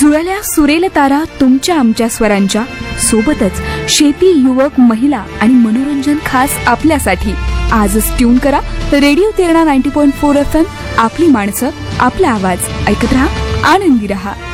जुळल्या सुरेल तारा तुमच्या आमच्या स्वरांच्या सोबतच शेती, युवक, महिला आणि मनोरंजन खास आपल्यासाठी. आजच ट्यून करा रेडिओ तेरणा 90.4 FM. आपली माणसं, आपला आवाज. ऐकत रहा, आनंदी रहा.